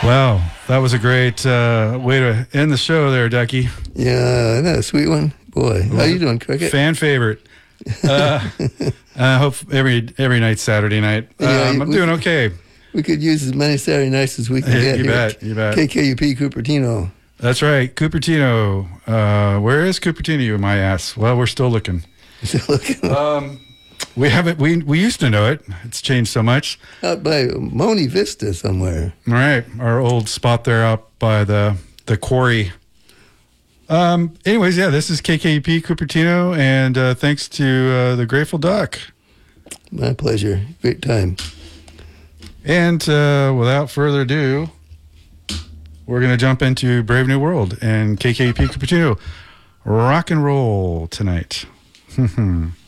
Wow, that was a great way to end the show there, Ducky. Yeah, isn't that a sweet one? Boy, how you doing, Cricket? Fan favorite. I hope every night, Saturday night. I'm doing okay. We could use as many Saturday nights as we can get You here. bet, you bet. KKUP Cupertino. That's right, Cupertino. Where is Cupertino, you might ask? Well, we're still looking. We haven't. We used to know it. It's changed so much. Out by Monte Vista somewhere. All right, our old spot there out by the quarry. Anyways, yeah, this is KKUP Cupertino, and thanks to the Grateful Duck. My pleasure. Great time. And without further ado, we're going to jump into Brave New World and KKUP Cupertino. Rock and roll tonight.